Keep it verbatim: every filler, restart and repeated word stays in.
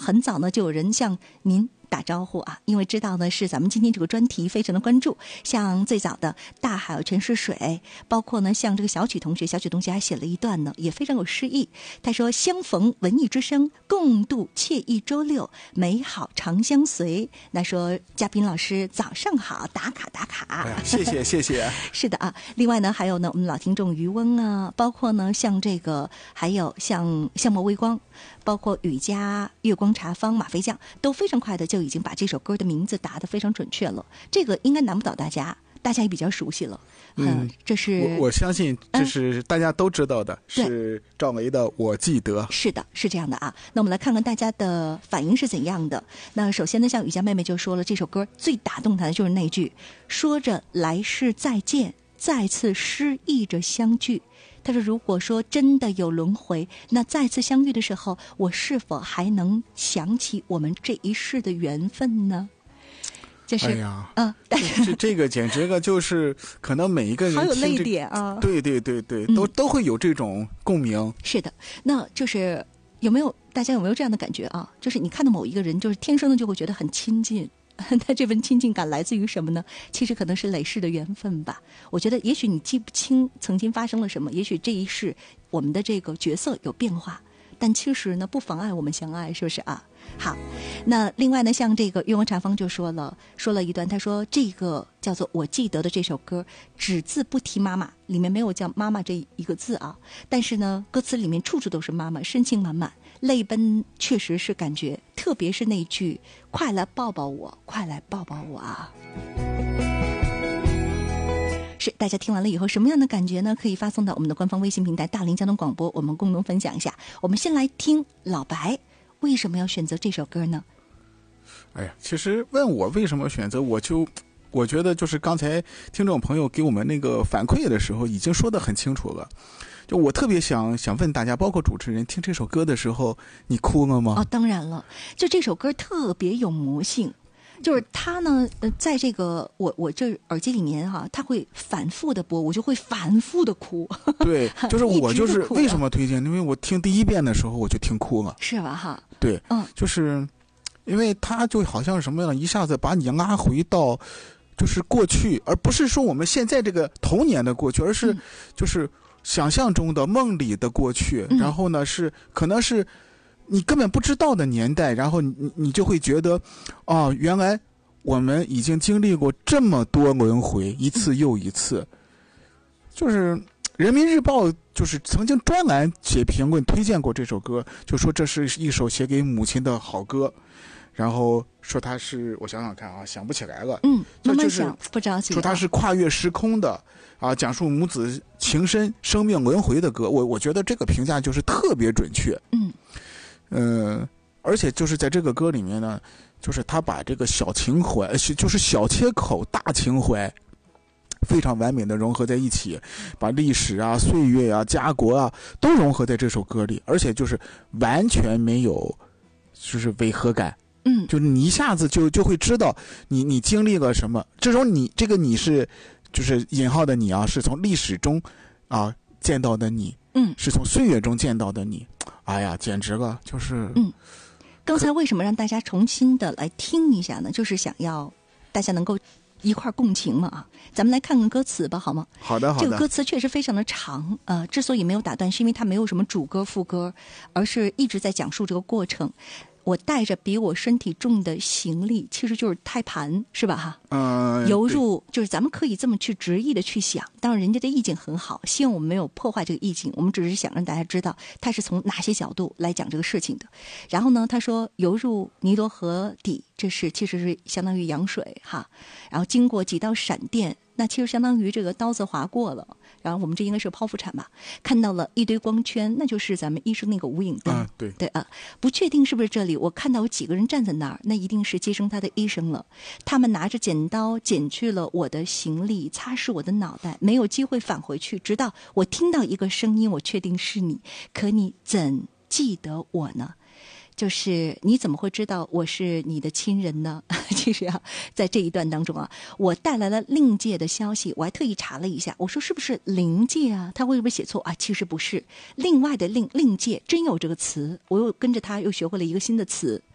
很早呢就有人向您打招呼啊，因为知道呢是咱们今天这个专题非常的关注，像最早的大海有全是水，包括呢像这个小曲同学，小曲同学还写了一段呢，也非常有诗意。他说：相逢文艺之声，共度惬意周六，美好常相随。那说嘉宾老师早上好，打卡打卡。 哎呀，谢谢谢谢。 是的啊，另外呢还有呢我们老听众余翁啊，包括呢像这个还有像相墨微光，包括雨佳、月光茶坊、马飞酱，都非常快的就已经把这首歌的名字答得非常准确了，这个应该难不倒大家，大家也比较熟悉了。嗯，这是我我相信这是大家都知道的，嗯、是赵薇的《我记得》。 是的，是这样的啊。那我们来看看大家的反应是怎样的。那首先呢，像雨佳妹妹就说了，这首歌最打动她的就是那句“说着来世再见，再次失意着相聚”。他说：“如果说真的有轮回，那再次相遇的时候，我是否还能想起我们这一世的缘分呢？”就是， 哎呀， 嗯， 这这个简直个就是可能每一个人好有泪点啊！ 对对对对，都、嗯、都会有这种共鸣。 是的，那就是有没有大家有没有这样的感觉啊？就是你看到某一个人，就是天生的就会觉得很亲近。那这份亲近感来自于什么呢？其实可能是累世的缘分吧。我觉得也许你记不清曾经发生了什么，也许这一世我们的这个角色有变化，但其实呢不妨碍我们相爱，是不是啊？好，那另外呢，像这个月光茶坊就说了说了一段，他说这个叫做我记得的这首歌只字不提妈妈，里面没有叫妈妈这一个字啊，但是呢歌词里面处处都是妈妈，深情满满，泪奔，确实是感觉，特别是那句快来抱抱我，快来抱抱我啊。是大家听完了以后什么样的感觉呢？可以发送到我们的官方微信平台大林交通广播，我们共同分享一下。我们先来听老白为什么要选择这首歌呢？ 哎呀，其实问我为什么选择，我就我觉得就是刚才听众朋友给我们那个反馈的时候已经说得很清楚了。就我特别想想问大家，包括主持人，听这首歌的时候你哭了吗？ 哦，当然了，就这首歌特别有魔性，就是它呢呃在这个我我这耳机里面哈、啊，它会反复的播，我就会反复的哭。 对，就是我就是为什么推荐，因为我听第一遍的时候我就听哭了。 是吧哈？ 对，嗯，就是因为它就好像是什么样，一下子把你拉回到就是过去，而不是说我们现在这个童年的过去，而是就是想象中的梦里的过去， 嗯、 然后呢是可能是你根本不知道的年代，然后你你就会觉得啊，原来我们已经经历过这么多轮回，一次又一次。就是人民日报就是曾经专栏写评论推荐过这首歌，就说这是一首写给母亲的好歌，然后说它是，我想想看啊，想不起来了， 嗯，慢慢想，不着急。 说它是跨越时空的啊，讲述母子情深、生命轮回的歌。我我觉得这个评价就是特别准确。 嗯， 呃，而且就是在这个歌里面呢，就是他把这个小情怀，就是小切口大情怀，非常完美的融合在一起，把历史啊、岁月啊、家国啊都融合在这首歌里，而且就是完全没有就是违和感。 嗯， 就是你一下子就就会知道你你经历了什么。这种你这个你是就是引号的你啊，是从历史中啊见到的你， 嗯， 是从岁月中见到的你。哎呀，简直了，就是嗯。刚才为什么让大家重新的来听一下呢？就是想要大家能够一块共情嘛啊！咱们来看看歌词吧，好吗？ 好的，好的。 这个歌词确实非常的长，呃，之所以没有打断，是因为它没有什么主歌副歌，而是一直在讲述这个过程。我带着比我身体重的行李，其实就是胎盘，是吧哈？ 嗯、呃， 游入就是咱们可以这么去直译的去想，当然人家的意境很好，希望我们没有破坏这个意境，我们只是想让大家知道他是从哪些角度来讲这个事情的。然后呢，他说游入尼罗河底，这是其实是相当于羊水哈，然后经过几道闪电，那其实相当于这个刀子划过了。然后我们这应该是剖腹产吧，看到了一堆光圈，那就是咱们医生那个无影灯、 啊、对对啊，不确定是不是这里，我看到有几个人站在那儿，那一定是接生他的医生了。他们拿着剪刀剪去了我的行李，擦拭我的脑袋，没有机会返回去，直到我听到一个声音，我确定是你，可你怎记得我呢？就是你怎么会知道我是你的亲人呢？其实啊，在这一段当中啊，我带来了另界的消息，我还特意查了一下，我说是不是灵界啊？他会不会写错啊？其实不是，另外的另另界真有这个词，我又跟着他又学会了一个新的词，